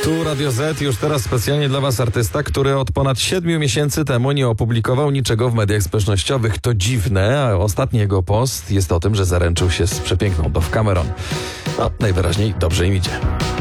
Tu Radio Z, już teraz specjalnie dla Was artysta, który od ponad 7 miesięcy temu nie opublikował niczego w mediach społecznościowych. To dziwne, a ostatni jego post jest o tym, że zaręczył się z przepiękną Dove Cameron. No, najwyraźniej dobrze im idzie.